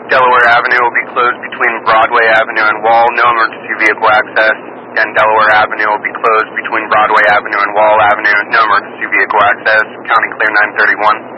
Delaware Avenue will be closed between Broadway Avenue and Wall. No emergency vehicle access. And Delaware Avenue will be closed between Broadway Avenue and Wall Avenue. No emergency vehicle access. Counting clear 931.